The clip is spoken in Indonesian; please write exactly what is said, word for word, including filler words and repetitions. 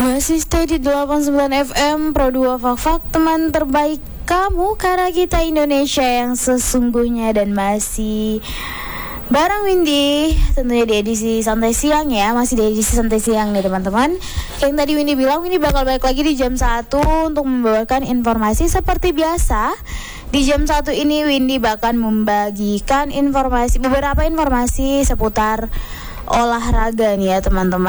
Masih stay di delapan puluh sembilan F M Pro dua Fak-Fak, teman terbaik kamu, karena kita Indonesia yang sesungguhnya. Dan masih bareng Windy, tentunya di edisi santai siang ya. Masih di edisi santai siang nih teman-teman. Kayak yang tadi Windy bilang, Windy bakal balik lagi di jam satu untuk membawakan informasi seperti biasa. Di jam satu ini Windy bakal membagikan informasi, beberapa informasi seputar olahraga nih ya teman-teman.